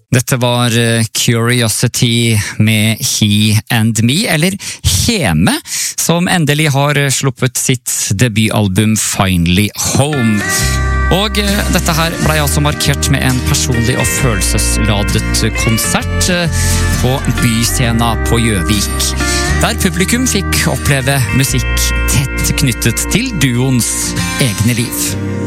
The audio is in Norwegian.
Dette var Curiosity med He and Me, eller Heme, som endelig har sluppet sitt debutalbum Finally Home. Og dette her ble altså markert med en personlig og følelsesladet konsert på Byscena på Gjøvik, der publikum fikk oppleve musikk tett knyttet til duoens egne liv.